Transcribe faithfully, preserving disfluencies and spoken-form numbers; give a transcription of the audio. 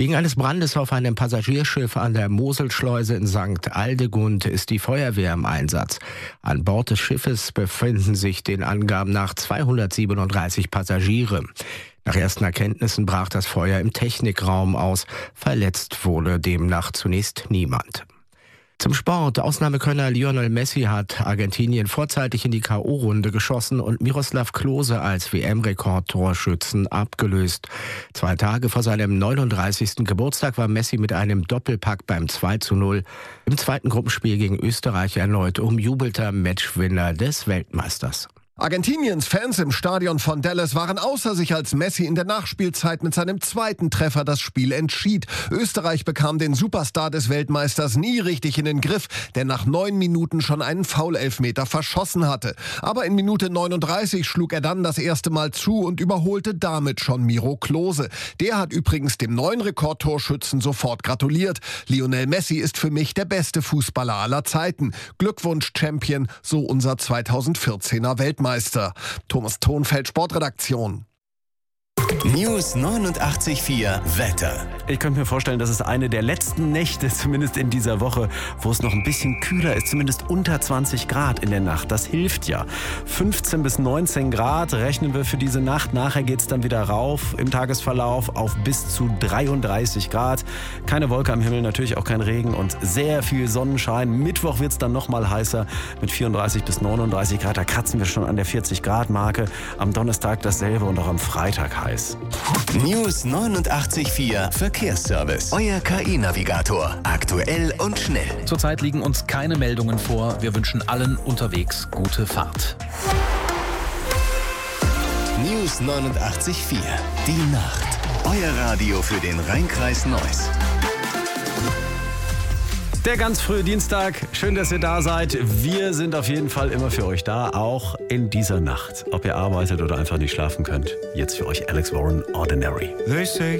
Wegen eines Brandes auf einem Passagierschiff an der Moselschleuse in Sankt Aldegund ist die Feuerwehr im Einsatz. An Bord des Schiffes befinden sich den Angaben nach zweihundertsiebenunddreißig Passagiere. Nach ersten Erkenntnissen brach das Feuer im Technikraum aus. Verletzt wurde demnach zunächst niemand. Zum Sport. Ausnahmekönner Lionel Messi hat Argentinien vorzeitig in die K O-Runde geschossen und Miroslav Klose als W M-Rekordtorschützen abgelöst. Zwei Tage vor seinem neununddreißigsten Geburtstag war Messi mit einem Doppelpack beim zwei zu null im zweiten Gruppenspiel gegen Österreich erneut umjubelter Matchwinner des Weltmeisters. Argentiniens Fans im Stadion von Dallas waren außer sich, als Messi in der Nachspielzeit mit seinem zweiten Treffer das Spiel entschied. Österreich bekam den Superstar des Weltmeisters nie richtig in den Griff, der nach neun Minuten schon einen Foul-Elfmeter verschossen hatte. Aber in Minute neununddreißig schlug er dann das erste Mal zu und überholte damit schon Miro Klose. Der hat übrigens dem neuen Rekordtorschützen sofort gratuliert. Lionel Messi ist für mich der beste Fußballer aller Zeiten. Glückwunsch, Champion, so unser zweitausendvierzehner Weltmeister. Thomas Thonfeld, Sportredaktion. News neunundachtzig Komma vier Wetter. Ich könnte mir vorstellen, dass es eine der letzten Nächte, zumindest in dieser Woche, wo es noch ein bisschen kühler ist, zumindest unter zwanzig Grad in der Nacht. Das hilft ja. fünfzehn bis neunzehn Grad rechnen wir für diese Nacht. Nachher geht es dann wieder rauf im Tagesverlauf auf bis zu dreiunddreißig Grad. Keine Wolke am Himmel, natürlich auch kein Regen und sehr viel Sonnenschein. Mittwoch wird es dann noch mal heißer mit vierunddreißig bis neununddreißig Grad. Da kratzen wir schon an der vierzig Grad Marke. Am Donnerstag dasselbe und auch am Freitag heiß. News neunundachtzig Komma vier Verkehrsservice. Euer K I-Navigator. Aktuell und schnell. Zurzeit liegen uns keine Meldungen vor. Wir wünschen allen unterwegs gute Fahrt. News neunundachtzig Komma vier. Die Nacht. Euer Radio für den Rheinkreis Neuss. Der ganz frühe Dienstag. Schön, dass ihr da seid. Wir sind auf jeden Fall immer für euch da, auch in dieser Nacht. Ob ihr arbeitet oder einfach nicht schlafen könnt. Jetzt für euch Alex Warren, Ordinary. They say